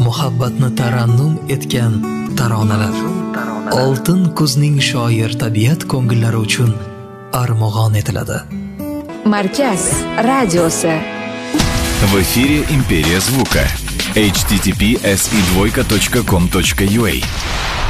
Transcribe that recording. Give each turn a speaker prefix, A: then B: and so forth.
A: muhabbatni tarannum etgan taronalar. Oltin kuzning shoir tabiat ko'ngillari uchun armag'on etiladi.
B: Markaz radiosi.
C: В эфире «Империя звука». https://2.com.ua